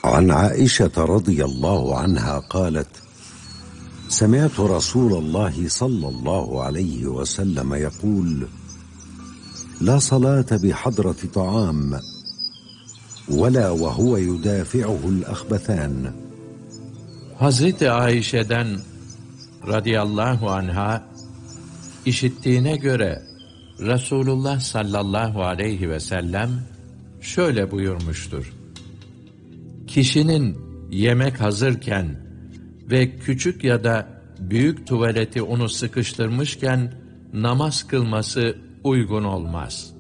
عن عائشة رضي الله عنها قالت: سمعت رسول الله صلى الله عليه وسلم يقول: لا صلاة بحضرة طعام ولا وهو يدافعه الأخبثان. Hazreti Ayşe'den radıyallahu anha işittiğine göre Resulullah sallallahu aleyhi ve sellem şöyle buyurmuştur: Kişinin yemek hazırken ve küçük ya da büyük tuvaleti onu sıkıştırmışken namaz kılması uygun olmaz.